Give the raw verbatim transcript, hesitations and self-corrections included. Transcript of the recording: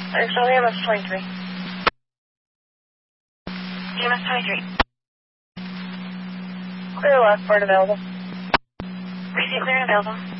Actually, E M S twenty-three. E M S twenty-three. Clear Lockport available. Receive clear and available.